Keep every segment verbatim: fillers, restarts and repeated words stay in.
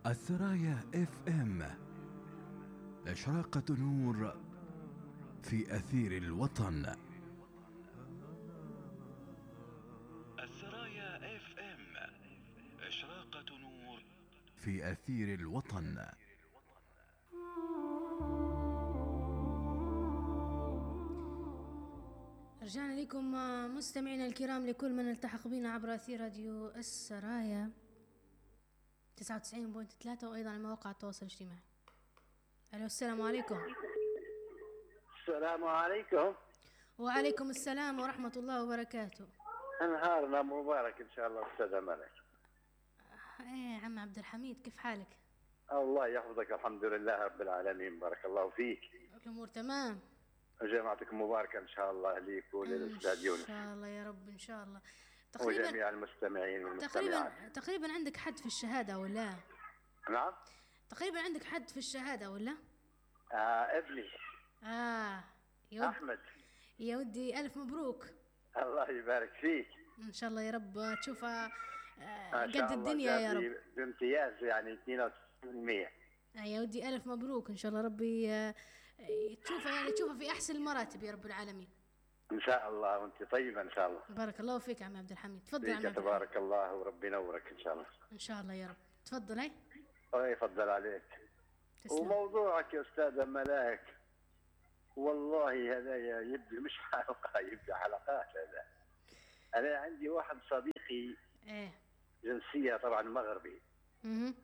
الثرايا اف ام، إشراقة نور في أثير الوطن. الثرايا اف ام، إشراقة نور في أثير الوطن. رجعنا لكم مستمعينا الكرام، لكل من التحق بنا عبر أثير راديو السرايا تسعة وتسعين فاصلة ثلاثة، وأيضا على مواقع التواصل الاجتماعي. ألو، السلام عليكم. السلام عليكم. وعليكم السلام ورحمة الله وبركاته. نهارنا مبارك إن شاء الله أستاذ ملك. إيه عم عبد الحميد، كيف حالك؟ الله يحفظك، الحمد لله رب العالمين، بارك الله فيك. الأمور تمام؟ جمعتك مباركة إن شاء الله ليك وللأستاذ يونس. إن شاء الله يا رب، إن شاء الله. تقريبا وجميع المستمعين والمستمعات. تقريبا تقريبا عندك حد في الشهادة ولا؟ نعم. تقريبا عندك حد في الشهادة ولا؟ آه ابني. آه يا ود... أحمد. يا ودي ألف مبروك. الله يبارك فيك. إن شاء الله يا رب تشوفها آه قد الدنيا يا رب. بامتياز يعني اثنين وتسعين بالمئة. آه يا ودي ألف مبروك، إن شاء الله ربي آه تشوفها يعني تشوفها في أحسن المراتب يا رب العالمين. إن شاء الله، وأنت طيبة إن شاء الله. بارك الله فيك عم عبد الحميد. تفضل عم عبد الحميد. تبارك الله وربي ينورك إن شاء الله. إن شاء الله يا رب. تفضل. هاي الله يفضل عليك. تسلم. وموضوعك يا أستاذ ملاك والله هذا يبدأ مش حلقة، يبدأ حلقات. هذا أنا عندي واحد صديقي إيه جنسية طبعا مغربي. اها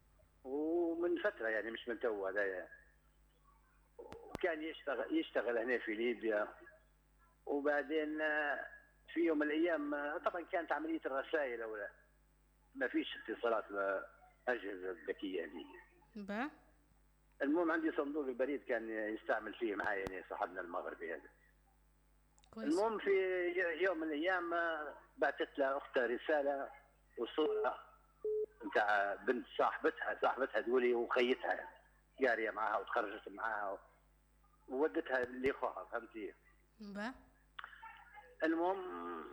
ومن فترة يعني مش من تو، هذا كان يشتغل يشتغل هنا في ليبيا. وبعدين في يوم من الأيام طبعا كانت عملية الرسائل ولا ما فيش اتصالات بالأجهزة الذكية دي. با المهم عندي صندوق البريد كان يستعمل فيه معايا يعني صاحبنا المغربي هذا. كويس. المهم في يوم من الايام بعثت لها اختها رساله وصوره نتاع بنت صاحبتها صاحبتها تقولي وخيتها جاريه معها وتخرجت معها وودتها لاخوها، فهمتي؟ با المهم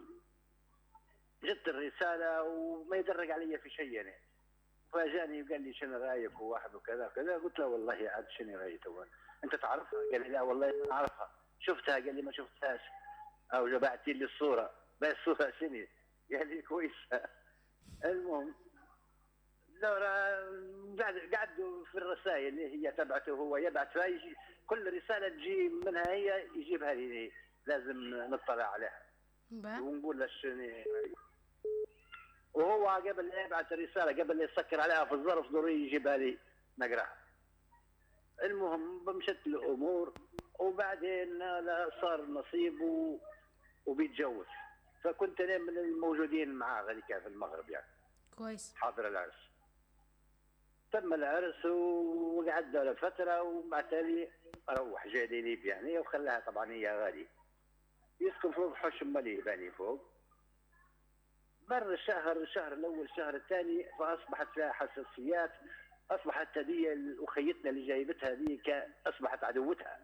جت الرساله وما يدرج علي في شيء يعني. فجاني وقال لي شنو رايك وواحد وكذا وكذا. قلت له والله عاد شنو رايك انت تعرفها؟ قال لي لا والله ما اعرفها. شفتها؟ قال لي ما شفتهاش. او جبعتي لي الصوره. بس الصوره شنو؟ قال لي كويسه. المهم قعدوا في الرسائل اللي هي تبعته، هو يبعث فيجي كل رساله تجي منها هي يجيبها لي، لازم نطلع عليها ونقول له شنو. وهو قبل لا يبعث الرساله قبل لا يسكر عليها في الظرف ضروري يجيبها لي نقراها. المهم بمشت الامور وبعدين صار نصيب و... وبيتجوز. فكنت انا من الموجودين معاه غاديك في المغرب يعني. كويس. حاضر العرس. تم العرس وقعدنا لفتره وبعد لي اروح جاي لي ليبيا يعني، وخلاها طبعا هي غادي يسكن فوق حوش مالي باني فوق. مر الشهر الشهر الاول الشهر الثاني فاصبحت فيها حساسيات. اصبحت هذه اخيتنا اللي جايبتها ذيك اصبحت عدوتها.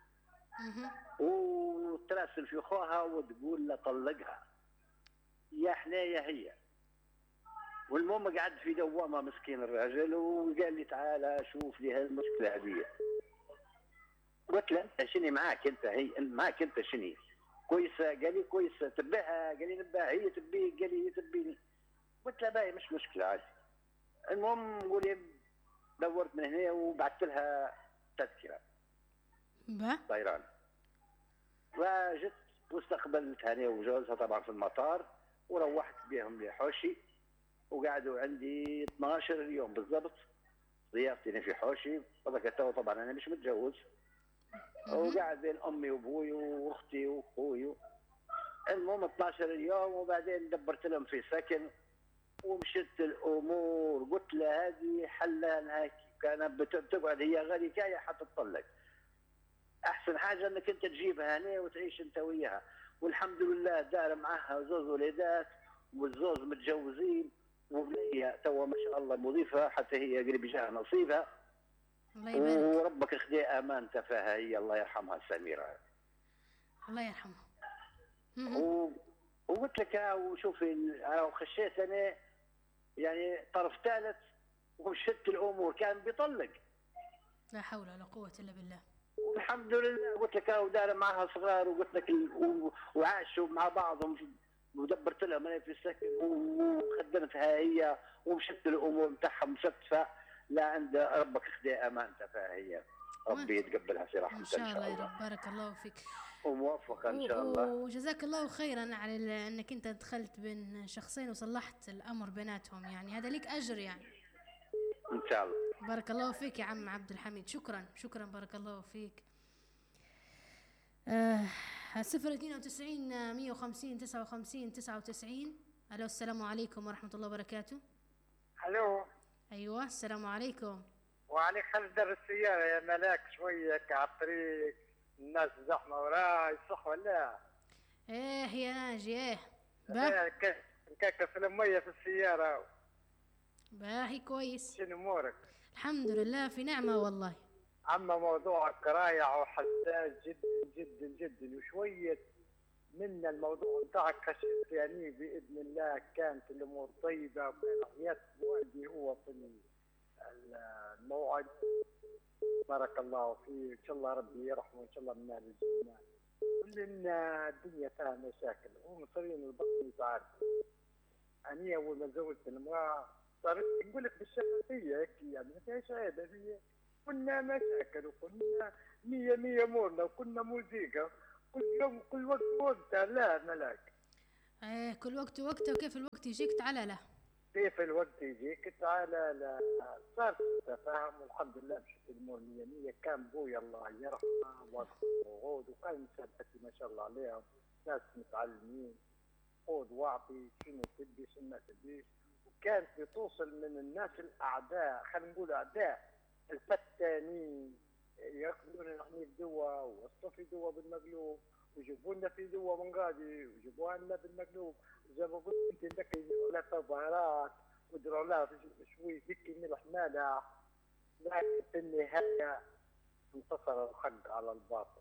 وتراسل في اخوها وتقول له طلقها يا حنايا هي. والمهم قعد في دوامه مسكين الراجل وقال لي تعال شوف لي هالمشكله هذه. قلت له انت شنو معاك انت؟ هي معاك انت شنو؟ كويسه؟ قال لي كويسه. تبعها؟ قال لي نباها. هي تبيك؟ قال لي هي تبيني. قلت له باهي مش مشكله عادي. المهم نقول دورت من هنا وبعثت لها تذكره با طيران. فجت واستقبلتها انا وجوزها طبعا في المطار وروحت بهم لحوشي وقعدوا عندي اثناشر يوم بالضبط ضيافتي في حوشي. طبعا انا مش متجوز. وقعد بين امي وابوي واختي واخوي. المهم اثناشر يوم وبعدين دبرت لهم في سكن ومشت الامور. قلت له هذه حلها نهاية. كانت بتقعد هي غادي كايه حتى تطلق. احسن حاجه انك انت تجيبها هنا وتعيش انت وياها. والحمد لله دار معها زوج وليدات والزوج متجوزين وبنيه تو ما شاء الله مضيفه حتى هي قريب جاها نصيبها. الله يبارك. وربك خدي امانته فيها هي الله يرحمها سميره. الله يرحمها. و... وقلت لك وشوفي خشيت انا يعني طرف ثالث ومشت الامور كان بيطلق. لا حول ولا قوة الا بالله. والحمد لله قلت لك ودار معها صغار وقلت لك وعاشوا مع بعضهم ودبرت لهم انا في السكن وخدمتها هي ومشت الامور بتاعها مستفى لا عند ربك خدي امانتها فهي ربي يتقبلها في رحمته ان شاء الله يا رب. بارك الله فيك وموفقه ان شاء الله. وجزاك الله خيرا على انك انت دخلت بين شخصين وصلحت الامر بيناتهم، يعني هذا لك اجر يعني ان شاء الله. بارك الله فيك يا عم عبد الحميد. شكرا شكرا بارك الله فيك. آه صفر اثنين وتسعين مية وخمسين تسعة وخمسين تسعة وتسعين. الو السلام عليكم ورحمة الله وبركاته. الو ايوه السلام عليكم. وعليك خلي در السيارة يا ملاك شوية على الطريق الناس زحمة وراي صح ولا؟ ايه يا ناجي ايه نكاكس المية في السيارة. باهي كويس. شنو امورك؟ الحمد لله في نعمة والله. عما موضوعك رايع وحساس جدا جدا جدا وشوية من الموضوع بتاعك خشيت يعني بإذن الله كانت الأمور طيبة وكان حياة والدي هو في الموعد. بارك الله فيه إن شاء الله ربي يرحمه إن شاء الله من أهل الجنة. كلنا الدنيا فيها مشاكل ومصرين البطن تعرف. أنا أول ما تزوجت المرأة صارت نقول لك بالشفافية هيك يعني ما فيهاش عيب هذه. كنا مشاكل وكنا مية مية امورنا وكنا موسيقى كل يوم كل وقت وقتها. لا ملاك ايه كل وقت وقته وكيف الوقت يجيك تعالى له. كيف الوقت يجيك تعالى لا. صار تفاهم والحمد لله مشيت الامور مية مية. كان بويا الله يرحمه وغود وكان مسابقتي ما شاء الله عليهم ناس متعلمين خذ واعطي شنو تبي شنو ما تبيش. وكانت بتوصل من الناس الاعداء خلينا نقول اعداء الفتانين ياخذون نحن الدواء ويصطفي دواء بالمقلوب ويجيبوا لنا في دواء من غادي ويجيبوها لنا بالمقلوب زي ما قلت انت لك يديروا لها تظاهرات ويديروا لها شوي هيك ملح مالح. لكن في النهايه انتصر الحق على الباطل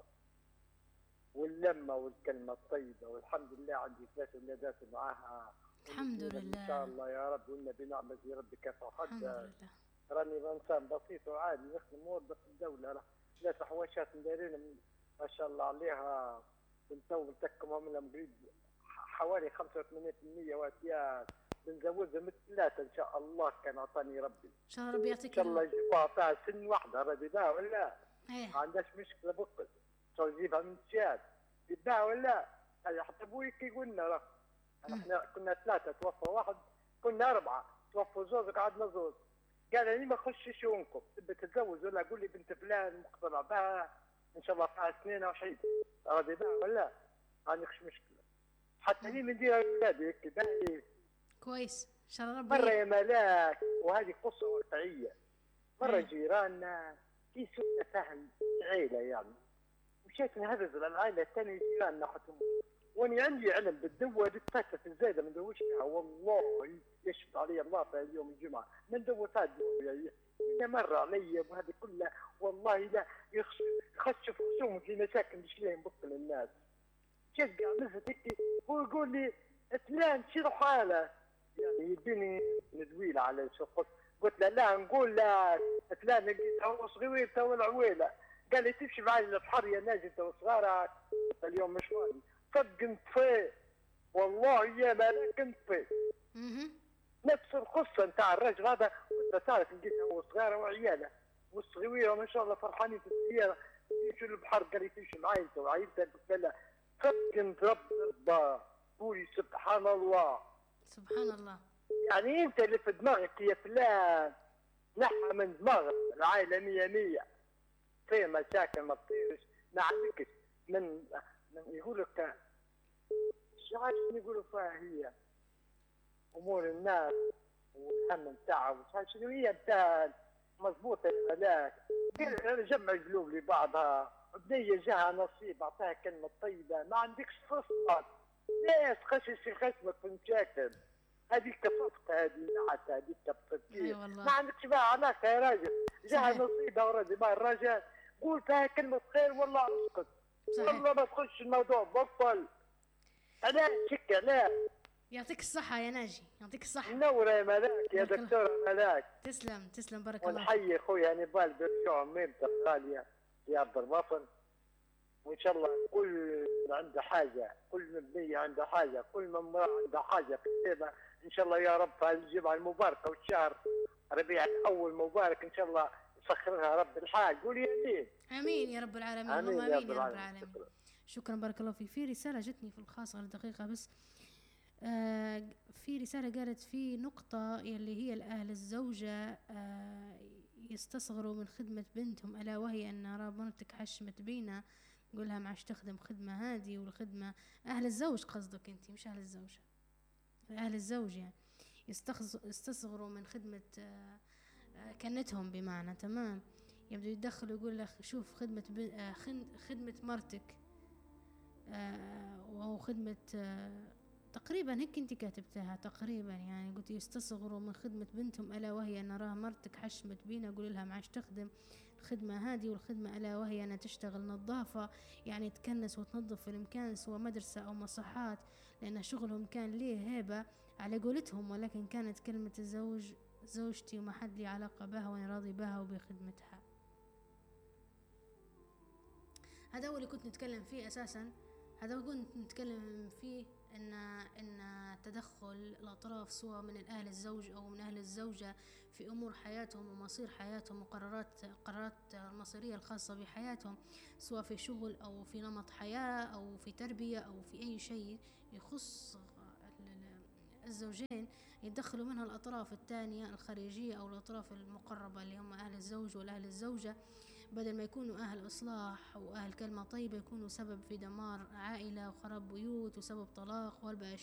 واللمه والكلمه الطيبه والحمد لله. عندي ثلاث ولادات معاها الحمد لله ان شاء الله يا رب وإنا بنعمة ربي كفى حد. الحمد لله. راني انسان بسيط وعادي نخدم امور بس الدوله ثلاث حواشات مدايرين ما شاء الله عليها. بنتو بنتكم منهم قريب حوالي خمسة وثمانين بالمية واتيات بنزوجها مثل ثلاثه ان شاء الله كان اعطاني ربي. ان شاء الله ربي يعطيك ان شاء الله يجيبوها فيها سن واحده ربي بها ولا؟ ايه ما عندهاش مشكله بقل. شو يجيبها من الشاد يباها ولا؟ حتى ابوي كي قلنا راه احنا كنا ثلاثه توفى واحد كنا اربعه توفوا زوج قعدنا زوج. قال لي ما خش شؤونكم تبي تتزوج ولا قول لي بنت فلان مقتنع بها ان شاء الله فيها سنين او شيء راضي بها ولا؟ ما عندكش مشكله. حتى لي ندير اولادي هيك باهي كويس ان شاء الله ربي. مره يا ملاك وهذه قصه واقعيه. مره جيراننا في سوء فهم عيله يعني مشيت نهرز العائله الثانيه جيراننا حتى واني عندي علم بالدواء دي فاتت الزايده ما ندوش فيها والله يشفط علي الله في يوم الجمعه ما ندور فيها الدواء. هي مره علي وهذه كلها والله لا يخش في خصوم في مشاكل مش لين بطل الناس. كيف قاعد نزلت هيك هو يقول لي فلان شنو حاله يعني يديني ندويله على شو قلت قلت له لا نقول لا فلان لقيت هو صغير تو العويله. قال لي تمشي معي للبحر يا ناجي تو صغارك اليوم مش فاضي. صدق انطفي والله يا مالك انطفي. نفس القصه نتاع الرجل هذا انت تعرف لقيت هو صغيره وعياله والصغيره ما شاء الله فرحانين في السياره يمشوا للبحر. قال لي تمشي معي انت وعيلتك قلت له صدق انت رب ربا قولي سبحان الله سبحان الله. يعني انت اللي في دماغك يا فلان نحى من دماغك العائله مية مية في مشاكل ما تصيرش ما عندكش من من يقول لك شو عارف يقولوا فيها هي امور الناس والهم نتاعهم مش عارف شنو هي بتاع مضبوطه هذاك. جمع القلوب لبعضها بنيه جاها نصيب اعطاها كلمه طيبه ما عندكش فصلك ليش خشش في خشمك في مشاكل. هذيك صفقه هذه نعت هذيك بتفكير ما عندكش بقى علاقه يا راجل جاها نصيبها وراجل بقى الرجال قول فيها كلمه خير والله اسكت والله ما تخش الموضوع بطل. علاش شك علاش يعطيك الصحة يا ناجي، يعطيك الصحة. منورة يا ملاك، يا بارك الله. دكتورة ملاك. تسلم تسلم، بارك الله فيك. ونحيي خويا نضال برجوع ميمتك غالية في أرض الوطن، وإن شاء الله كل عنده حاجة، كل مبنية عنده حاجة، كل امرأة عنده حاجة كتابة إن شاء الله يا رب في الجمعة المباركة والشهر ربيع الأول مبارك إن شاء الله يسخرها رب الحال. قولي آمين. امين يا رب العالمين. آمين اللهم يا امين رب يا رب العالمين. العالمين. شكرا بارك الله فيك. في رسالة جتني في الخاص على دقيقة بس. آه في رسالة قالت في نقطة اللي هي الأهل الزوجة آه يستصغروا من خدمة بنتهم، ألا وهي أن راب مرتك حشمت بينا، قولها معش تخدم خدمة هذه والخدمة. أهل الزوج قصدك أنت، مش أهل الزوجة، أهل الزوج يعني يستصغروا من خدمة آه آه كنتهم بمعنى. تمام. يبدو يدخلوا يقول لك شوف خدمة آه خدمة مرتك آه وهو خدمة آه تقريبا هيك انت كاتبتها تقريبا، يعني قلت يستصغروا من خدمة بنتهم ألا وهي أن نراها مرتك حشمت بينا، قول لها معاش تخدم الخدمة هذه والخدمة، ألا وهي أنها تشتغل نظافة، يعني تكنس وتنظف في المكان سواء مدرسة أو مصحات، لأن شغلهم كان ليه هيبة على قولتهم، ولكن كانت كلمة الزوج زوجتي وما حد لي علاقة بها وأنا راضي بها وبخدمتها. هذا هو اللي كنت نتكلم فيه أساسا، هذا هو كنت نتكلم فيه ان ان تدخل الاطراف سواء من الاهل الزوج او من اهل الزوجه في امور حياتهم ومصير حياتهم وقرارات قرارات المصيريه الخاصه بحياتهم، سواء في شغل او في نمط حياه او في تربيه او في اي شيء يخص الزوجين، يتدخلوا منها الاطراف الثانيه الخارجيه او الاطراف المقربه اللي هم اهل الزوج والاهل الزوجه، بدل ما يكونوا أهل إصلاح وأهل كلمة طيبة يكونوا سبب في دمار عائلة وخراب بيوت وسبب طلاق والبقى